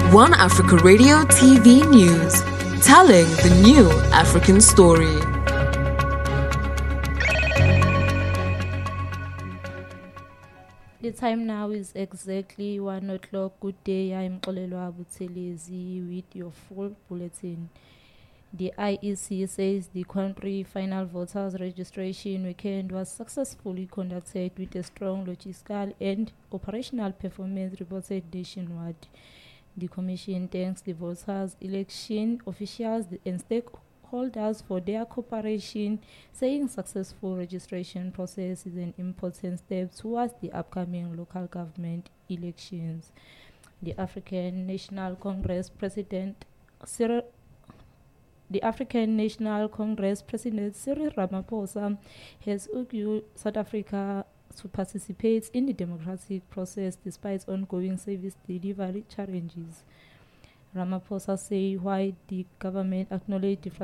One Africa Radio TV News, telling the new African story. The time now is exactly 1 o'clock. Good day, I'm Xolelwa Buthelezi with your full bulletin. The IEC says the country final voters registration weekend was successfully conducted with a strong logistical and operational performance reported nationwide. The Commission thanks the voters, election officials and stakeholders for their cooperation, saying successful registration process is an important step towards the upcoming local government elections. The African National Congress President Cyril Ramaphosa has urged South Africa to participate in the democratic process despite ongoing service delivery challenges. Ramaphosa said while the government acknowledged the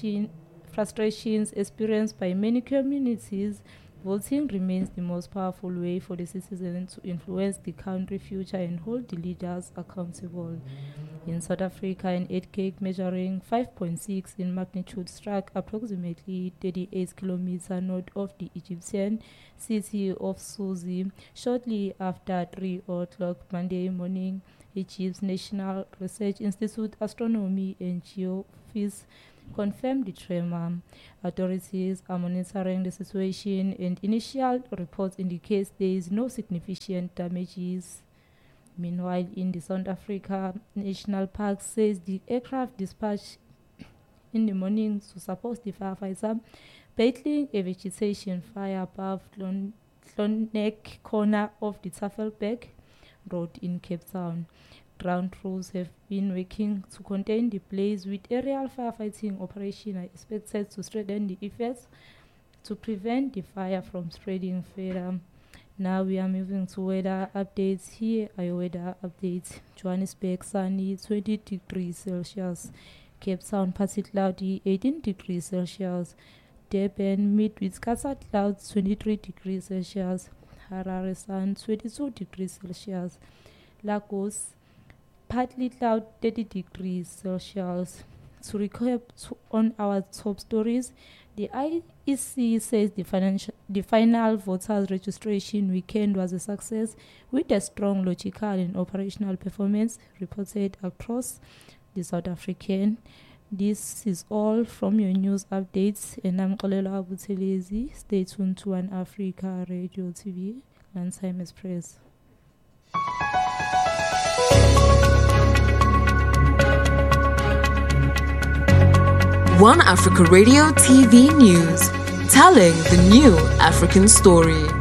frustrations experienced by many communities, voting remains the most powerful way for the citizens to influence the country's future and hold the leaders accountable. In South Africa, an earthquake measuring 5.6 in magnitude struck approximately 38 kilometers north of the Egyptian city of Suzy shortly after 3 o'clock Monday morning. Egypt's National Research Institute Astronomy and Geophysics confirmed the tremor. Authorities are monitoring the situation and initial reports indicate there is no significant damages. Meanwhile, in the South Africa National Park says the aircraft dispatched in the morning to support the firefighter battling a vegetation fire above Clonneck corner of the Tafelberg Road in Cape Town. Ground crews have been working to contain the blaze, with aerial firefighting operations expected to strengthen the effects to prevent the fire from spreading further. Now we are moving to weather updates. Here are your weather updates. Johannesburg, sunny, 20 degrees Celsius. Cape Town, partly cloudy, 18 degrees Celsius. Durban, mid with scattered clouds, 23 degrees Celsius. Harare, sun, 22 degrees Celsius. Lagos, partly cloud, 30 degrees Celsius. To recap on our top stories, the IEC says the final voters registration weekend was a success with a strong logical and operational performance reported across the South African. This is all from your news updates, and I'm Xolelwa Buthelezi. Stay tuned to One Africa Radio TV, Lunchtime Express. One Africa Radio TV News, telling the new African story.